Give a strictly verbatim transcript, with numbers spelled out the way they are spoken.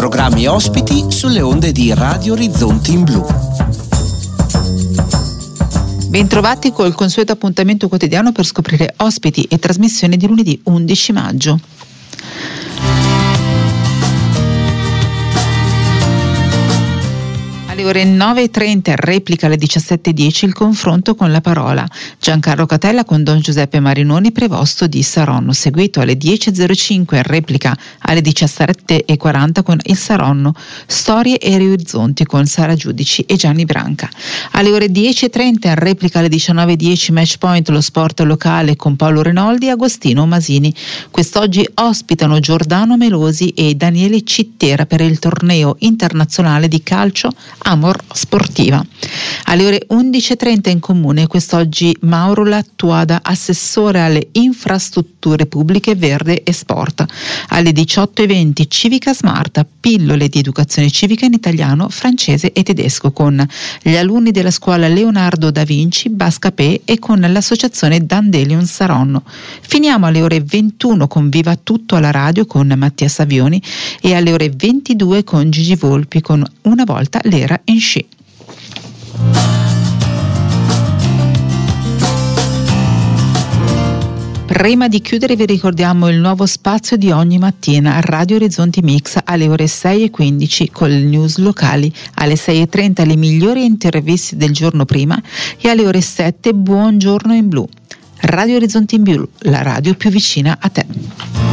Programmi ospiti sulle onde di Radio Orizzonti in Blu. Bentrovati col consueto appuntamento quotidiano per scoprire ospiti e trasmissioni di lunedì undici maggio. Alle ore nove e trenta, replica alle diciassette e dieci il confronto con la parola. Giancarlo Catella con Don Giuseppe Marinoni, prevosto di Saronno, seguito alle dieci e zero cinque, replica alle diciassette e quaranta con il Saronno, Storie e Orizzonti con Sara Giudici e Gianni Branca. Alle ore dieci e trenta, replica alle diciannove e dieci, Match Point, lo sport locale con Paolo Renoldi e Agostino Masini. Quest'oggi ospitano Giordano Melosi e Daniele Cittera per il torneo internazionale di calcio Amor Sportiva. Alle ore undici e trenta in comune quest'oggi Mauro Lattuada, assessore alle infrastrutture pubbliche, verde e sport. Alle diciotto e venti Civica Smart, pillole di educazione civica in italiano, francese e tedesco con gli alunni della scuola Leonardo da Vinci Bascapè e con l'associazione Dandelion Saronno. Finiamo alle ore ventuno con Viva Tutto alla radio con Mattia Savioni e alle ore ventidue con Gigi Volpi con Una volta l'era in sci. Prima di chiudere vi ricordiamo il nuovo spazio di ogni mattina a Radio Orizzonti Mix alle ore sei e quindici con le news locali, alle sei e trenta le migliori interviste del giorno prima e alle ore sette Buongiorno in Blu. Radio Orizzonti in Blu, la radio più vicina a te.